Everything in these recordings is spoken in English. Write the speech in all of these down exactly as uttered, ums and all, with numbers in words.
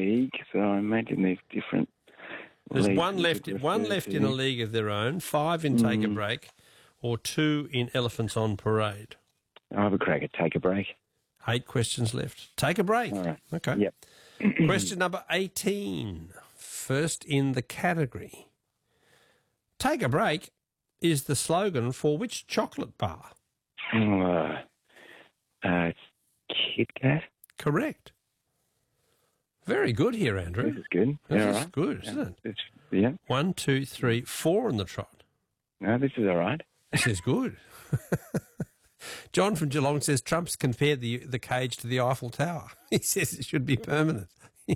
league, so I imagine there's different. There's leagues one we left, could one refer left to. in a league of their own, five in Take a Mm. Break, or two in Elephants on Parade. I'll have a crack at Take a Break. Eight questions left. Take a break. All right. Okay. Yep. Question number eighteen. First in the category. Take a break is the slogan for which chocolate bar? Uh, uh, Kit Kat. Correct. Very good here, This Andrew. is good. This Yeah, all is right. good, isn't it? It's, yeah. One, two, three, four on the trot. No, this is all right. This is good. John from Geelong says Trump's compared the the cage to the Eiffel Tower. He says it should be permanent.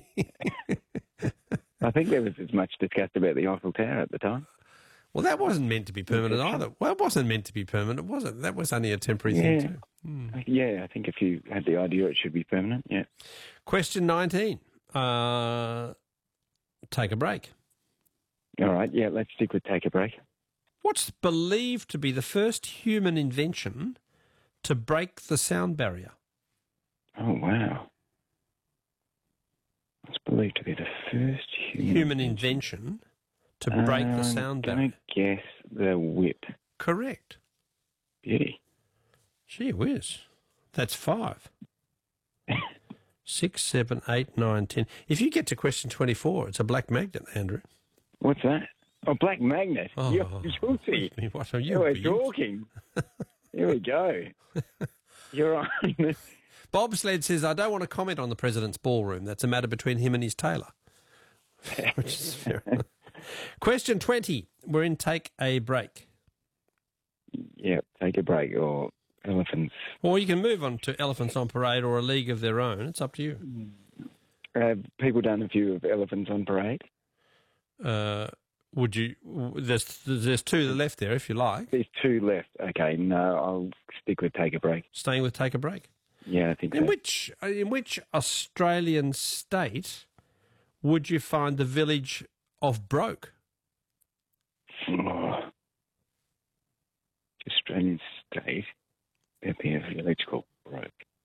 I think there was as much discussed about the Eiffel Tower at the time. Well, that wasn't meant to be permanent either. Well, it wasn't meant to be permanent, was it? That was only a temporary Yeah. thing too. Yeah, I think if you had the idea it should be permanent, yeah. Question nineteen. Uh, take a break. All right, yeah, let's stick with Take a Break. What's believed to be the first human invention to break the sound barrier? Oh, wow. It's believed to be the first human... Human invention to break the sound I'm barrier. going to guess the whip. Correct. Beauty. Gee whiz. That's five. Six, seven, eight, nine, ten. If you get to question twenty-four, it's a black magnet, Andrew. What's that? Oh, Black Magnet. Oh, You're guilty. What are you? Yeah, we're being? talking. Here we go. You're on. Bobsled says, I don't want to comment on the President's ballroom. That's a matter between him and his tailor. Which is fair enough. Question twenty. We're in Take a Break. Yeah, Take a Break or Elephants. Or you can move on to Elephants on Parade or a league of their own. It's up to you. Have people done a few of Elephants on Parade? Uh, would you? There's there's two left there if you like. There's two left. Okay, no, I'll stick with Take a Break. Staying with Take a Break. Yeah, I think In so. which in which Australian state would you find the village of Broke? Oh. Australian state. There'd be a village called Broke.